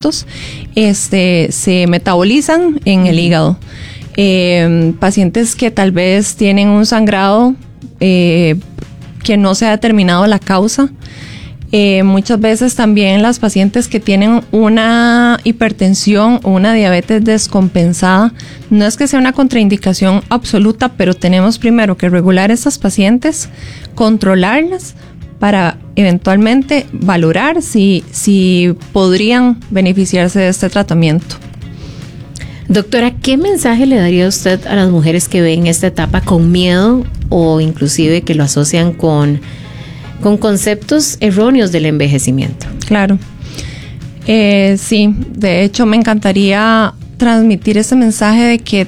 alimentos, se metabolizan en el hígado. Pacientes que tal vez tienen un sangrado que no se ha determinado la causa. Muchas veces también las pacientes que tienen una hipertensión o una diabetes descompensada, no es que sea una contraindicación absoluta, pero tenemos primero que regular a estas pacientes, controlarlas para eventualmente valorar si podrían beneficiarse de este tratamiento. Doctora, ¿qué mensaje le daría usted a las mujeres que ven esta etapa con miedo o inclusive que lo asocian con conceptos erróneos del envejecimiento? Claro. Sí, de hecho me encantaría transmitir ese mensaje de que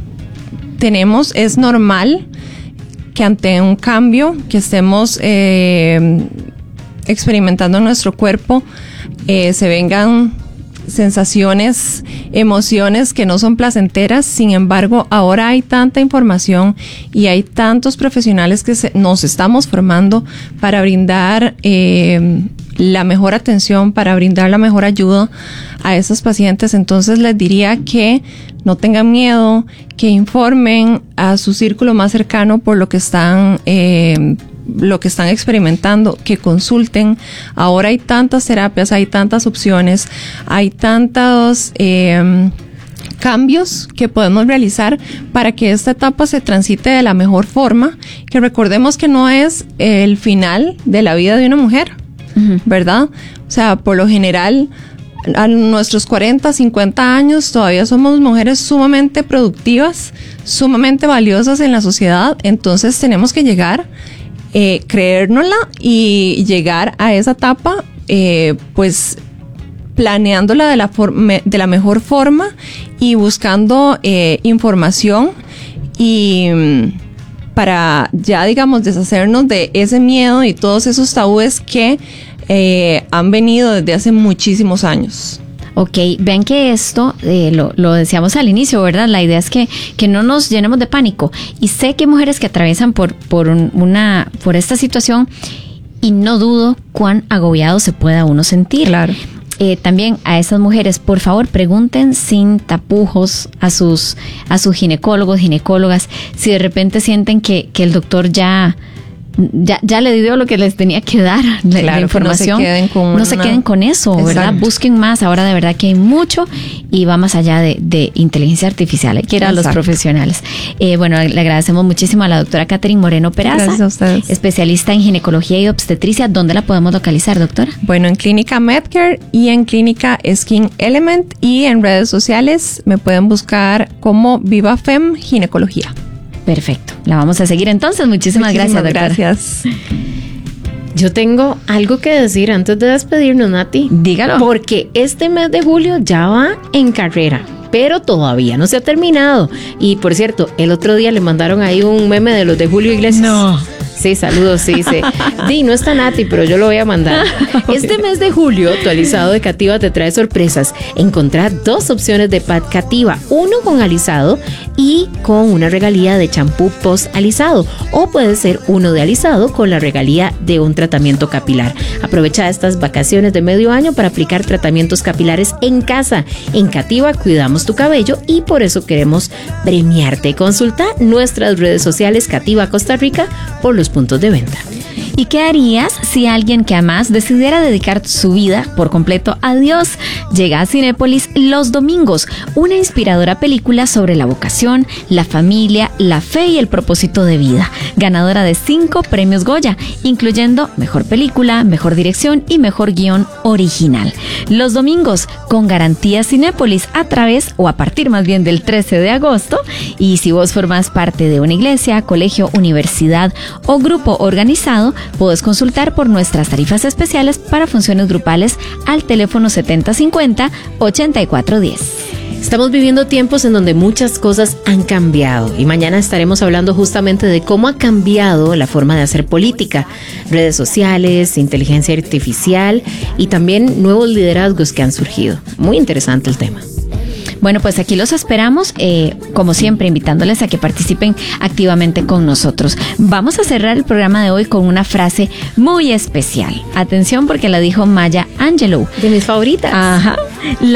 es normal que ante un cambio que estemos experimentando en nuestro cuerpo, se vengan sensaciones, emociones que no son placenteras. Sin embargo, ahora hay tanta información y hay tantos profesionales que nos estamos formando para brindar la mejor atención, para brindar la mejor ayuda a esos pacientes. Entonces les diría que no tengan miedo, que informen a su círculo más cercano por lo que están experimentando, que consulten. Ahora hay tantas terapias, hay tantas opciones, hay tantos cambios que podemos realizar para que esta etapa se transite de la mejor forma, que recordemos que no es el final de la vida de una mujer, ¿verdad? O sea, por lo general, a nuestros 40, 50 años todavía somos mujeres sumamente productivas, sumamente valiosas en la sociedad. Entonces tenemos que llegar, creérnosla y llegar a esa etapa pues planeándola de la mejor forma y buscando información y para ya, digamos, deshacernos de ese miedo y todos esos tabúes que han venido desde hace muchísimos años. Ok, ven que esto, lo decíamos al inicio, ¿verdad? La idea es que no nos llenemos de pánico. Y sé que hay mujeres que atraviesan por esta situación y no dudo cuán agobiado se pueda uno sentir. Claro. También a esas mujeres, por favor, pregunten sin tapujos a sus ginecólogos, ginecólogas, si de repente sienten que el doctor ya le dio lo que les tenía que dar, la información. No se queden con eso, exacto, ¿verdad? Busquen más. Ahora de verdad que hay mucho y va más allá de inteligencia artificial. Hay que ir a los profesionales. Bueno, le agradecemos muchísimo a la doctora Catherine Moreno Peraza. Gracias a ustedes. Especialista en ginecología y obstetricia. ¿Dónde la podemos localizar, doctora? Bueno, en Clínica Medcare y en Clínica Skin Element, y en redes sociales me pueden buscar como VivaFem Ginecología. Perfecto. La vamos a seguir entonces. Muchísimas gracias, doctora. Gracias. Yo tengo algo que decir antes de despedirnos, Nati. Dígalo. Porque este mes de julio ya va en carrera, pero todavía no se ha terminado. Y por cierto, el otro día le mandaron ahí un meme de los de Julio Iglesias. No. Sí, saludos, sí. Di, no está Nati, pero yo lo voy a mandar. Este mes de julio, tu alisado de Cativa te trae sorpresas. Encontrá 2 opciones de pad Cativa, uno con alisado y con una regalía de champú post alisado, o puede ser uno de alisado con la regalía de un tratamiento capilar. Aprovecha estas vacaciones de medio año para aplicar tratamientos capilares en casa. En Cativa cuidamos tu cabello y por eso queremos premiarte. Consulta nuestras redes sociales Cativa Costa Rica por los puntos de venta. ¿Y qué harías si alguien que amas decidiera dedicar su vida por completo a Dios? Llega a Cinépolis Los Domingos, una inspiradora película sobre la vocación, la familia, la fe y el propósito de vida. Ganadora de 5 premios Goya, incluyendo Mejor Película, Mejor Dirección y Mejor Guión Original. Los Domingos, con garantía Cinépolis, a través o a partir más bien del 13 de agosto. Y si vos formás parte de una iglesia, colegio, universidad o grupo organizado, puedes consultar por nuestras tarifas especiales para funciones grupales al teléfono 7050-8410. Estamos viviendo tiempos en donde muchas cosas han cambiado y mañana estaremos hablando justamente de cómo ha cambiado la forma de hacer política, redes sociales, inteligencia artificial y también nuevos liderazgos que han surgido. Muy interesante el tema. Bueno, pues aquí los esperamos, como siempre, invitándoles a que participen activamente con nosotros. Vamos a cerrar el programa de hoy con una frase muy especial. Atención, porque la dijo Maya Angelou. De mis favoritas. Ajá.